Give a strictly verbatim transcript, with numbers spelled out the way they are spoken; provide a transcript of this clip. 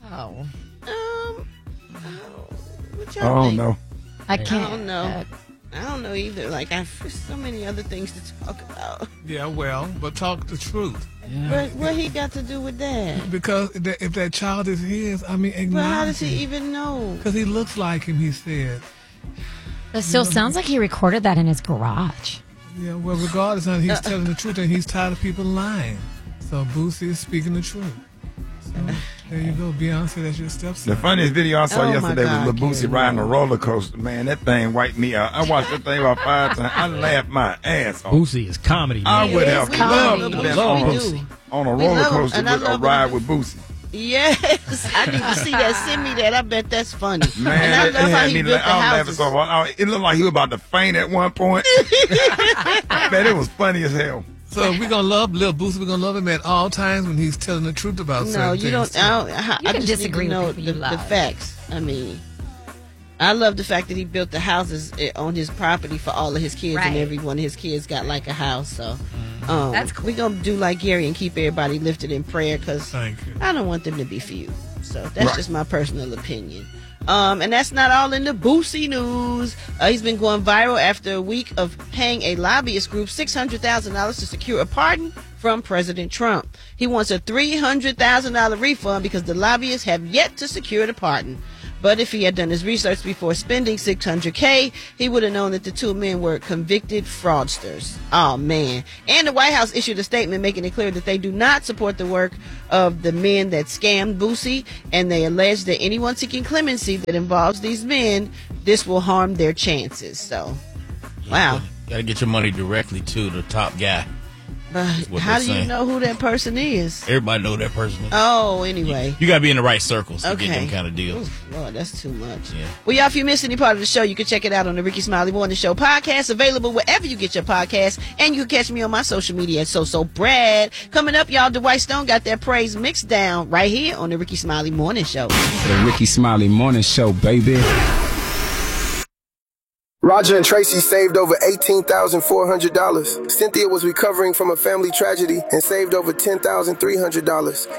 Oh. Um, oh, what y'all I don't think? know. I can't. I don't know. Uh, I don't know either. Like, I've there's so many other things to talk about. Yeah, well, but talk the truth. But what he got to do with that? Because if that, if that child is his, I mean, But how acknowledge does he it. even know? Because he looks like him, he said. it still sounds like he recorded that in his garage. Yeah, well, regardless, honey, he's telling the truth, and he's tired of people lying. So Boosie is speaking the truth. So there you go, Beyonce, that's your stepson. The funniest video I saw Oh, my yesterday God, was Lil Boosie Gary riding a Moore. roller coaster. Man, that thing wiped me out. I watched that thing about five times. I laughed my ass off. Boosie is comedy, man. I would Yes, have we loved love to Lil been Boosie. on, We a- do. on a We roller love him, coaster and I with a love ride him. with Boosie. Yes, I need to see that. Send me that. I bet that's funny. Man, and I it, love it how had he me built la- the I was laughing houses. so hard. I- It looked like he was about to faint at one point. Man, it was funny as hell. So we're gonna love Lil Boosie. We're gonna love him at all times when he's telling the truth about No, certain you don't. things. I, don't, I, You I can just disagree need to know with people the, you the love. facts. I mean, I love the fact that he built the houses eh, on his property for all of his kids, and Right. every one of his kids got like a house. So um, That's cool. We're gonna do like Gary and keep everybody lifted in prayer because Thank you. I don't want them to be few. So that's Right. just my personal opinion. Um, and that's not all in the Boosie news. Uh, he's been going viral after a week of paying a lobbyist group six hundred thousand dollars to secure a pardon from President Trump. He wants a three hundred thousand dollars refund because the lobbyists have yet to secure the pardon. But if he had done his research before spending six hundred K, he would have known that the two men were convicted fraudsters. Oh, man. And the White House issued a statement making it clear that they do not support the work of the men that scammed Boosie, and they allege that anyone seeking clemency that involves these men, this will harm their chances. So, wow. Got to get your money directly to the top guy. But what how they're do you saying. know who that person is? Everybody know that person. Oh, anyway. You got to be in the right circles to Okay. get them kind of deals. Oof, Lord, that's too much. Yeah. Well, y'all, if you missed any part of the show, you can check it out on the Ricky Smiley Morning Show podcast, available wherever you get your podcast, and you can catch me on my social media at So So Brad. Coming up, y'all, Dwight Stone got that praise mixed down right here on the Ricky Smiley Morning Show. The Ricky Smiley Morning Show, baby. Roger and Tracy saved over eighteen thousand four hundred dollars. Cynthia was recovering from a family tragedy and saved over ten thousand three hundred dollars.